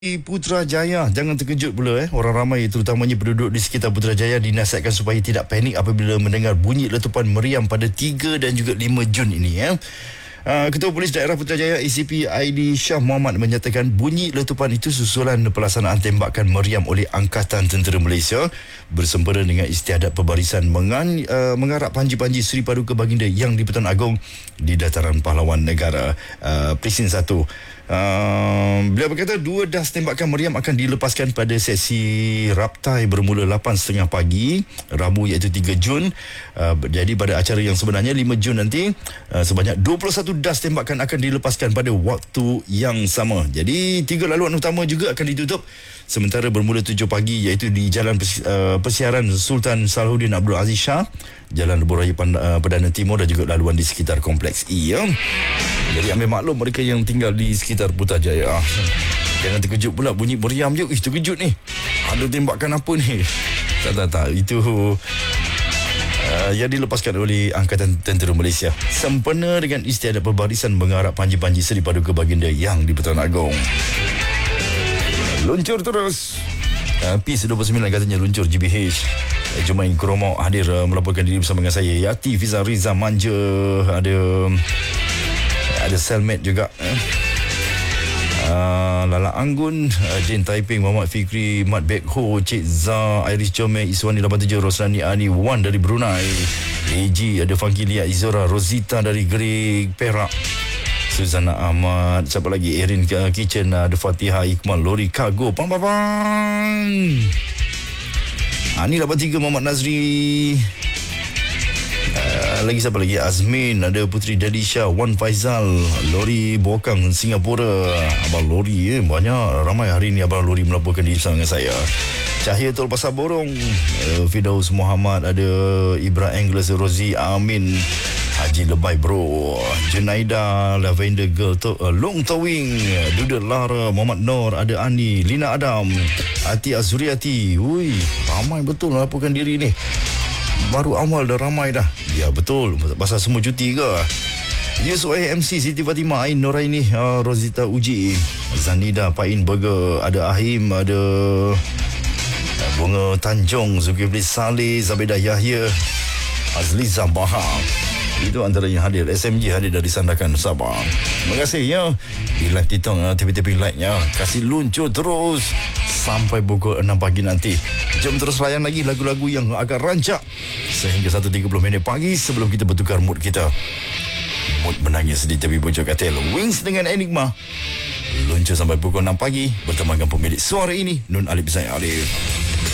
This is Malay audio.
Di Putrajaya, jangan terkejut pula orang ramai terutamanya penduduk di sekitar Putrajaya dinasihatkan supaya tidak panik apabila mendengar bunyi letupan meriam pada 3 dan juga 5 Jun ini Ketua Polis Daerah Putrajaya ACP Aidi Shah Muhammad menyatakan bunyi letupan itu susulan pelaksanaan tembakan meriam oleh Angkatan Tentera Malaysia bersempena dengan istiadat pembarisan mengarah panji-panji Seri Paduka Baginda Yang di-Pertuan Agong di Dataran Pahlawan Negara Presin 1. Beliau berkata 2 das tembakan meriam akan dilepaskan pada sesi raptai bermula 8.30 pagi Rabu iaitu 3 Jun. Jadi pada acara yang sebenarnya 5 Jun nanti sebanyak 21 das tembakan akan dilepaskan pada waktu yang sama. Jadi 3 laluan utama juga akan ditutup sementara bermula 7 pagi iaitu di Jalan Persiaran Sultan Salahuddin Abdul Aziz Shah, Jalan Lebuh Raya Perdana Timur dan juga laluan di sekitar Kompleks E. Jadi ambil maklum mereka yang tinggal di sekitar Putrajaya. Jangan terkejut pula bunyi meriam je. Terkejut ni. Ada tembakan apa ni? Tak. Itu yang dilepaskan oleh Angkatan Tentera Malaysia sempena dengan istiadat pembarisan mengarah panji-panji Seri Paduka Baginda Yang di-Pertuan Agong. Luncur terus. P29 katanya luncur GBH. Jumain Kuromok hadir melaporkan diri bersama dengan saya. Yati Fiza Riza Manja. Ada Selmet juga. Lala Anggun, Jane Taiping, Muhammad Fikri, Mat Bek Ho, Cik Zah, Iris Comel, Iswani 87, Roslani Ani Wan dari Brunei, AG, ada Funky Lia Izora, Rosita dari Gerik Perak, Suzana Ahmad, siapa lagi, Erin Kitchen, ada Fatihah Iqmal, Lori Cargo, Bang. Ani 83, Muhammad Nazri. Lagi siapa lagi? Azmin, ada Putri Dadisha, Wan Faizal, Lori Bokang Singapura. Abang Lori banyak, ramai hari ini Abang Lori melaporkan diri bersama dengan saya. Cahaya Tol Pasar Borong, Firdaus Muhammad, ada Ibra Angles, Rozi Amin, Haji Lebay Bro, Junaida, Lavender Girl, Long Towing, Duda Lara, Muhammad Nur, ada Ani, Lina Adam, Ati Azuriati. Ui, ramai betul melaporkan diri ni. Baru awal dah ramai dah. Ya betul, pasal semua cuti ke? Yusuf AMC, Siti Fatimah, Ain Noraini, Rosita Uji, Zanida Pain Burger, ada Ahim, ada Bunga Tanjung, Zulkifli Saleh, Zabedah Yahya, Azliza Bahar. Itu antara yang hadir. SMG hadir dari Sandakan Sabah. Terima kasih ya. Di live TikTok, tepi-tepi like-nya. Kasih luncur terus sampai pukul 6 pagi nanti. Jom terus layan lagi lagu-lagu yang agak rancak sehingga 1.30 minit pagi sebelum kita bertukar mood kita. Mood menangis di tepi pojok katil. Wings dengan Enigma. Luncur sampai pukul 6 pagi bertemankan pemilik suara ini, Nun Alif Zain Alif.